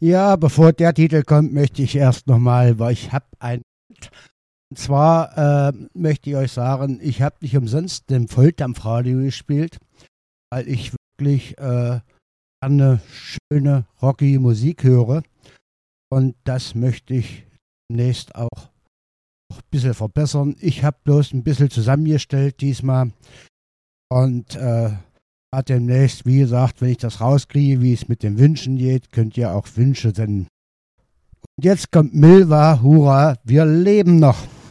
Ja, bevor der Titel kommt, möchte ich erst nochmal, weil ich habe ein. Und zwar möchte ich euch sagen, ich habe nicht umsonst den Volldampfradio gespielt, weil ich wirklich eine schöne, rockige Musik höre. Und das möchte ich demnächst auch ein bisschen verbessern. Ich habe bloß ein bisschen zusammengestellt diesmal. Und demnächst, wie gesagt, wenn ich das rauskriege, wie es mit den Wünschen geht, könnt ihr auch Wünsche senden. Und jetzt kommt Milva, hurra, wir leben noch.